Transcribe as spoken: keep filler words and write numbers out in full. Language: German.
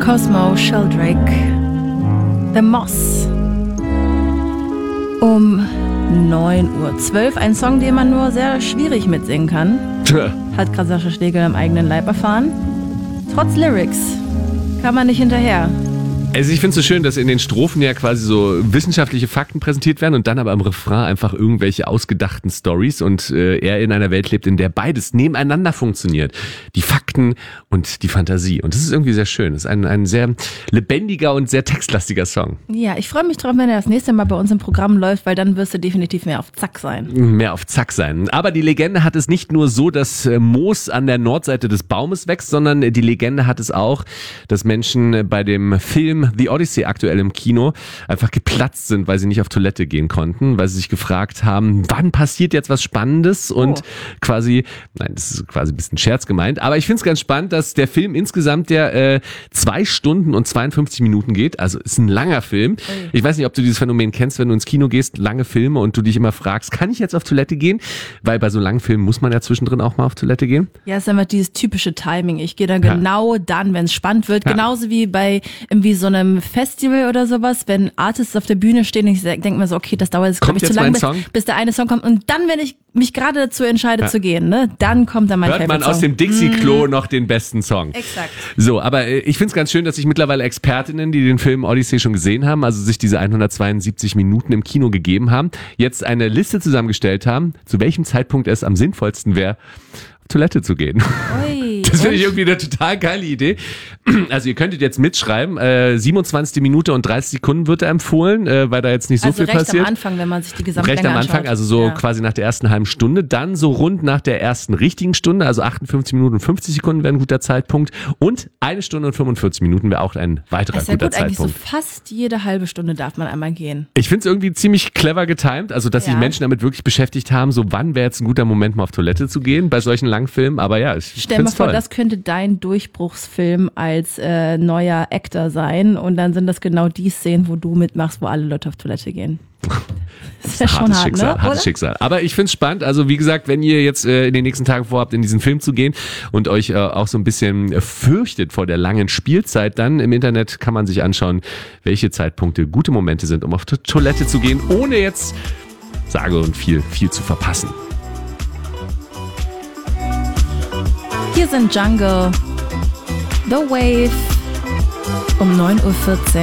Cosmo Sheldrake, The Moss. Um neun Uhr zwölf, ein Song, den man nur sehr schwierig mitsingen kann. Tja. Hat gerade Sascha Schlegel am eigenen Leib erfahren. Trotz Lyrics kann man nicht hinterher. Also ich finde es so schön, dass in den Strophen ja quasi so wissenschaftliche Fakten präsentiert werden und dann aber im Refrain einfach irgendwelche ausgedachten Stories und äh, er in einer Welt lebt, in der beides nebeneinander funktioniert. Die Fakten und die Fantasie. Und das ist irgendwie sehr schön. Das ist ein, ein sehr lebendiger und sehr textlastiger Song. Ja, ich freue mich drauf, wenn er das nächste Mal bei uns im Programm läuft, weil dann wirst du definitiv mehr auf Zack sein. Mehr auf Zack sein. Aber die Legende hat es nicht nur so, dass äh, Moos an der Nordseite des Baumes wächst, sondern die Legende hat es auch, dass Menschen bei dem Film The Odyssey aktuell im Kino einfach geplatzt sind, weil sie nicht auf Toilette gehen konnten, weil sie sich gefragt haben, wann passiert jetzt was Spannendes und oh. quasi, nein, das ist quasi ein bisschen Scherz gemeint, aber ich finde es ganz spannend, dass der Film insgesamt ja äh, zwei Stunden und zweiundfünfzig Minuten geht, also ist ein langer Film. Hey. Ich weiß nicht, ob du dieses Phänomen kennst, wenn du ins Kino gehst, lange Filme und du dich immer fragst, kann ich jetzt auf Toilette gehen? Weil bei so langen Filmen muss man ja zwischendrin auch mal auf Toilette gehen. Ja, es ist immer dieses typische Timing. Ich gehe dann ja. genau dann, wenn es spannend wird, ja. genauso wie bei irgendwie so einem Festival oder sowas, wenn Artists auf der Bühne stehen, ich denke mir so, okay, das dauert jetzt, glaube ich, zu lange, bis, bis der eine Song kommt. Und dann, wenn ich mich gerade dazu entscheide ja. zu gehen, ne, dann kommt dann mein Hört Favorite man aus Song. dem Dixie-Klo mm. noch den besten Song. Exakt. So, aber ich finde es ganz schön, dass sich mittlerweile Expertinnen, die den Film Odyssey schon gesehen haben, also sich diese hundertzweiundsiebzig Minuten im Kino gegeben haben, jetzt eine Liste zusammengestellt haben, zu welchem Zeitpunkt es am sinnvollsten wäre, auf Toilette zu gehen. Ui, das finde ich irgendwie eine total geile Idee. Also ihr könntet jetzt mitschreiben, äh, siebenundzwanzigste Minute und dreißig Sekunden wird empfohlen, äh, weil da jetzt nicht so also viel passiert. Also recht am Anfang, wenn man sich die Gesamtlänge Recht am Anfang, anschaut. also so ja. quasi nach der ersten halben Stunde, dann so rund nach der ersten richtigen Stunde, also achtundfünfzig Minuten und fünfzig Sekunden wäre ein guter Zeitpunkt und eine Stunde und fünfundvierzig Minuten wäre auch ein weiterer das ist guter ja gut, Zeitpunkt. Eigentlich so fast jede halbe Stunde darf man einmal gehen. Ich finde es irgendwie ziemlich clever getimed, also dass ja. sich Menschen damit wirklich beschäftigt haben, so wann wäre jetzt ein guter Moment mal auf Toilette zu gehen bei solchen langen Filmen, aber ja, ich Stell mal vor, toll. das könnte dein Durchbruchsfilm als äh, neuer Actor sein und dann sind das genau die Szenen, wo du mitmachst, wo alle Leute auf Toilette gehen. Das ist ja schon hartes hart, Schicksal, ne? hartes Schicksal. Aber ich finde es spannend. Also wie gesagt, wenn ihr jetzt äh, in den nächsten Tagen vorhabt, in diesen Film zu gehen und euch äh, auch so ein bisschen äh, fürchtet vor der langen Spielzeit, dann im Internet kann man sich anschauen, welche Zeitpunkte gute Momente sind, um auf die Toilette zu gehen, ohne jetzt sage und viel, viel zu verpassen. Hier sind Jungle, The Wave um neun Uhr vierzehn.